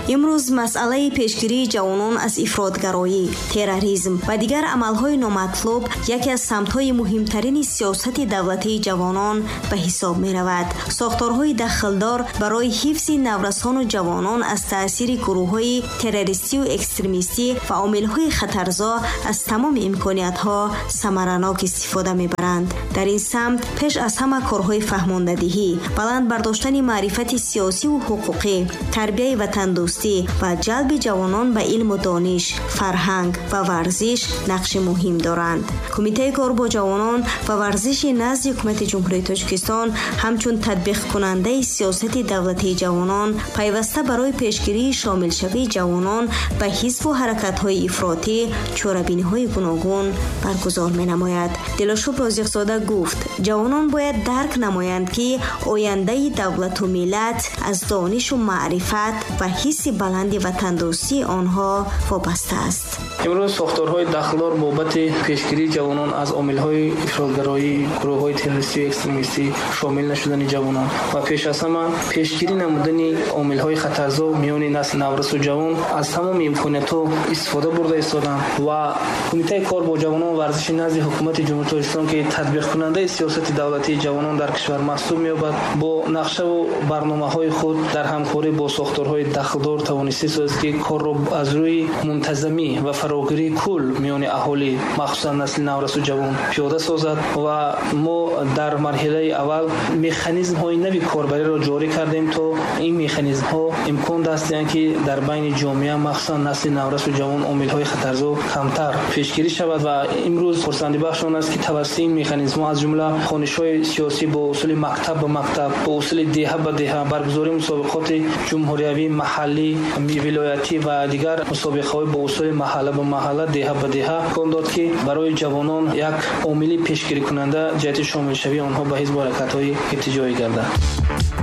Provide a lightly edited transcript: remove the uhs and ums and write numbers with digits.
امروز مسئله پیشگیری جوانان از افراطگرایی، تروریسم و دیگر عملهای نامطلوب یکی از سمت‌های مهمترین سیاست دولتی جوانان به حساب می‌رود. ساختارهای دخلدار برای حفظ نورسان و جوانان از تأثیر گروه‌های تروریستی و اکستریمیستی و عامل‌های خطرزا از تمام امکانیت‌ها ثمرناک استفاده می‌برند. در این سمت پیش از همه کارهای فهماندهی، بلند برداشتن معرفت سیاسی و حقوقی، تربیت وطن دوستی و جلب جوانان به علم و دانش، فرهنگ و ورزش نقش مهم دارند. کمیته کار با جوانان و ورزش نزد حکومت جمهوری تاجیکستان همچون تطبیق کننده سیاست دولتی جوانان پیوسته برای پیشگیری شامل شوی جوانان به حزب و حرکت‌های افراطی چاره‌بینی‌های گوناگون برگزار می‌نماید. دلاشوب رازق‌زاده گفت جوانان باید درک نمایند که آینده دولت و ملت از دانش و معرفت و حس بلند وطن دوستی آنها وابسته است. امروز ساختارهای دخلدار بابت پیشگیری جوانان از عامل‌های افراطگرایی، گروه‌های تروریستی و اکستریمیستی شامل نشدن جوانان و پیش از همه پیشگیری نمودن عامل‌های خطرزا میان نسل نورس و جوان از تمام امکانیت‌ها استفاده برده ایستادند و کمیته کار با جوانان و ورزش نزد حکومت جمهوری تاجیکستان که تطبیق کننده سیاست دولتی جوانان در کشور محسوب می‌یابد با نقشه و برنامه‌های خود در همکاری با ساختارهای دخلدار توانسته است که کار را از روی منتظمی و فراگیری کل میان اهالی مخصوصا نسل نورس و جوان پیاده سازد و ما در مرحله اول مکانیزم‌های نوی کاربری را جاری کردیم تا این مکانیزم‌ها امکان داشت که در بین جامعه مخصوصا نسل نورس و جوان عامل‌های خطرزا کمتر پیشگیری شود و امروز خرسندی بخش آن است که توسط این مکانیزم‌ها از جمله خوانش‌های سیاسی با اصول مکتب به مکتب، با اصول دهه به دهه، برگزاری مسابقات جمهوریوی محلی، ولایتی و دیگر مسابقه‌های با اصول محله به محله، دهه به دهه امکان داد که برای جوانان یک عامل پیشگیری کننده جهت شامل شوی آنها به حزب و حرکت‌های ابتجاعی گردد.